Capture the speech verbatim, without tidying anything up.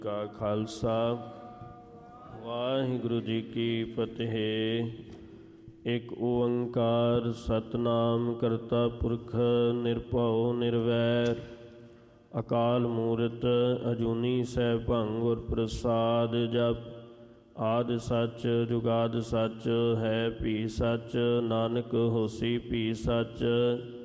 ਕਾ ਖਾਲਸਾ ਵਾਹਿਗੁਰੂ ਜੀ ਕੀ ਫਤਿਹ। ਇੱਕ ਓੰਕਾਰ ਸਤਿਨਾਮ ਕਰਤਾ ਪੁਰਖ ਨਿਰਭਉ ਨਿਰਵੈਰ ਅਕਾਲ ਮੂਰਤ ਅਜੂਨੀ ਸੈਭੰ ਗੁਰ ਪ੍ਰਸਾਦ। ਜਪ ਆਦਿ ਸੱਚ ਜੁਗਾਦ ਸੱਚ ਹੈ ਭੀ ਸੱਚ, ਨਾਨਕ ਹੋਸੀ ਭੀ ਸੱਚ।